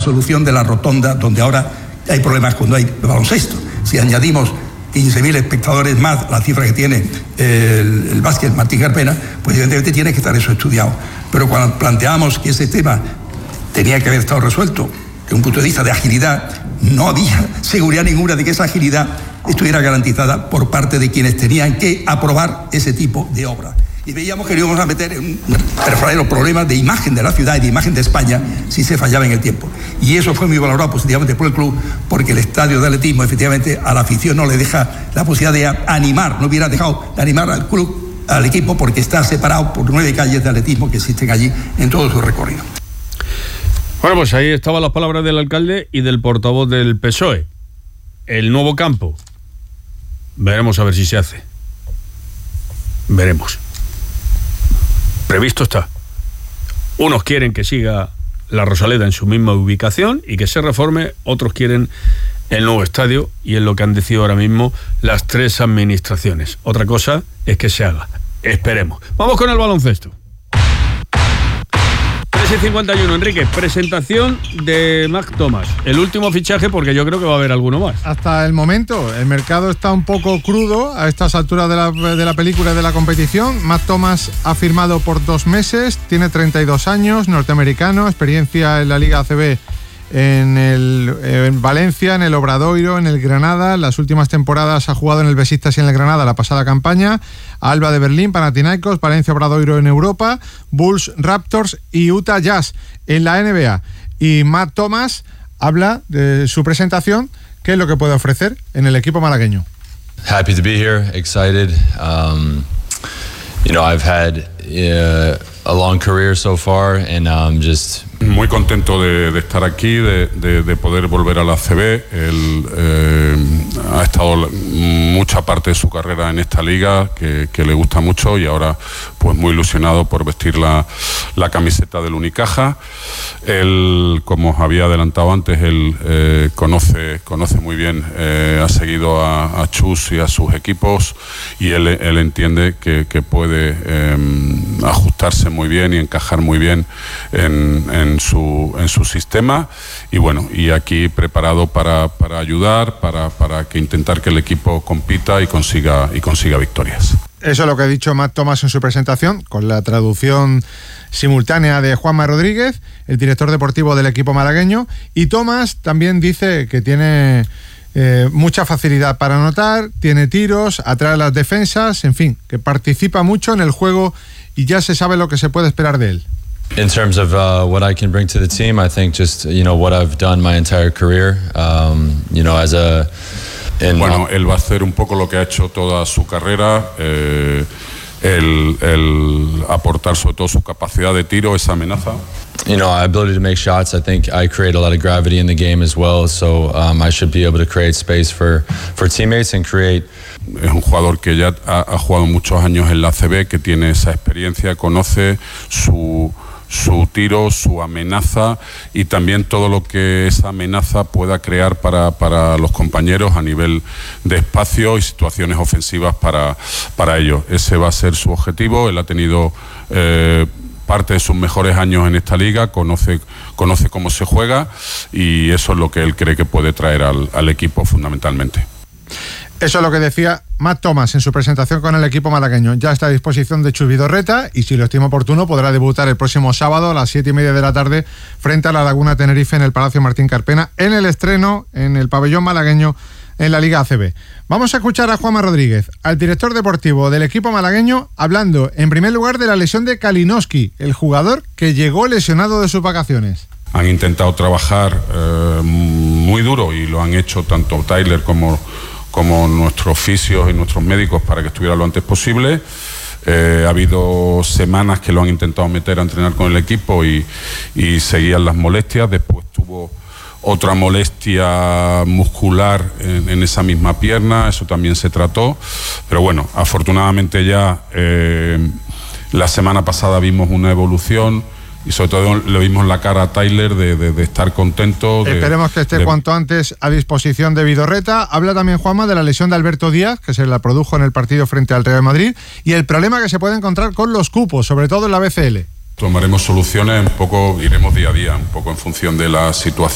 solución de la rotonda, donde ahora hay problemas cuando hay baloncesto. Si añadimos 15.000 espectadores más, la cifra que tiene el básquet Martín Carpena, pues evidentemente tiene que estar eso estudiado. Pero cuando planteamos que ese tema tenía que haber estado resuelto desde un punto de vista de agilidad, no había seguridad ninguna de que esa agilidad estuviera garantizada por parte de quienes tenían que aprobar ese tipo de obra. Y veíamos que íbamos a meter en un verdadero problema de imagen de la ciudad y de imagen de España si se fallaba en el tiempo. Y eso fue muy valorado positivamente por el club, porque el estadio de atletismo, efectivamente, a la afición no le deja la posibilidad de animar, no hubiera dejado de animar al club, al equipo, porque está separado por 9 calles de atletismo que existen allí en todo su recorrido. Bueno, pues ahí estaban las palabras del alcalde y del portavoz del PSOE. El nuevo campo. Veremos a ver si se hace. Veremos. Previsto está. Unos quieren que siga la Rosaleda en su misma ubicación y que se reforme, otros quieren el nuevo estadio, y es lo que han decidido ahora mismo las 3 administraciones. Otra cosa es que se haga. Esperemos. Vamos con el baloncesto. 13:51, Enrique, presentación de Mac Thomas. El último fichaje, porque yo creo que va a haber alguno más. Hasta el momento, el mercado está un poco crudo a estas alturas de la película y de la competición. Mac Thomas ha firmado por 2 meses, tiene 32 años, norteamericano, experiencia en la Liga ACB en Valencia, en el Obradoiro, en el Granada. Las últimas temporadas ha jugado en el Besiktas y en el Granada la pasada campaña. Alba de Berlín, Panathinaikos, Valencia, Obradoiro en Europa, Bulls, Raptors y Utah Jazz en la NBA. Y Matt Thomas habla de su presentación, qué es lo que puede ofrecer en el equipo malagueño. Happy to be here, excited. I've had a long career so far, and just muy contento de estar aquí, de poder volver a la ACB. Él ha estado mucha parte de su carrera en esta liga, que le gusta mucho, y ahora pues muy ilusionado por vestir la camiseta del Unicaja. Él, como os había adelantado antes, él conoce muy bien, ha seguido a Chus y a sus equipos, y él entiende que puede ajustarse muy bien y encajar muy bien en su sistema, y bueno, y aquí preparado para ayudar, para que intentar que el equipo compita y consiga victorias. Eso es lo que ha dicho Matt Thomas en su presentación, con la traducción simultánea de Juanma Rodríguez, el director deportivo del equipo malagueño. Y Thomas también dice que tiene mucha facilidad para anotar, tiene tiros, atrae a las defensas, en fin, que participa mucho en el juego y ya se sabe lo que se puede esperar de él. in terms of what I can bring to the team, I think just what I've done my entire career, as a. Bueno, él va a hacer un poco lo que ha hecho toda su carrera, el aportar sobre todo su capacidad de tiro, esa amenaza. Ability to make shots. I think I create a lot of gravity in the game as well, so I should be able to create space for teammates and create. Es un jugador que ya ha jugado muchos años en la ACB, que tiene esa experiencia, conoce su tiro, su amenaza y también todo lo que esa amenaza pueda crear para los compañeros a nivel de espacio y situaciones ofensivas para ellos. Ese va a ser su objetivo. Él ha tenido parte de sus mejores años en esta liga, conoce cómo se juega y eso es lo que él cree que puede traer al equipo fundamentalmente. Eso es lo que decía Matt Thomas en su presentación con el equipo malagueño. Ya está a disposición de Chus Vidorreta y, si lo estima oportuno, podrá debutar el próximo sábado a las 7:30 de la tarde frente a la Laguna Tenerife en el Palacio Martín Carpena, en el estreno en el pabellón malagueño en la Liga ACB. Vamos a escuchar a Juanma Rodríguez, al director deportivo del equipo malagueño, hablando en primer lugar de la lesión de Kalinowski, el jugador que llegó lesionado de sus vacaciones. Han intentado trabajar muy duro y lo han hecho tanto Tyler como nuestros fisios y nuestros médicos para que estuviera lo antes posible. Ha habido semanas que lo han intentado meter a entrenar con el equipo y seguían las molestias. Después tuvo otra molestia muscular en esa misma pierna, eso también se trató. Pero bueno, afortunadamente ya la semana pasada vimos una evolución. Y sobre todo le vimos la cara a Tyler de estar contento. Esperemos que esté cuanto antes a disposición de Vidorreta. Habla también Juanma de la lesión de Alberto Díaz, que se la produjo en el partido frente al Real Madrid, y el problema que se puede encontrar con los cupos, sobre todo en la BCL. Tomaremos soluciones, un poco iremos día a día, un poco en función de la situación.